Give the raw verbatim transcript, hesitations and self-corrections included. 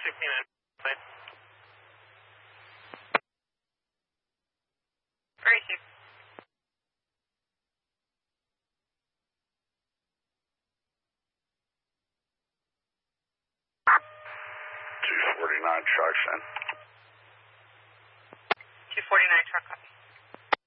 sixty-nine. Very safe. two forty-nine trucks in. two forty-nine truck.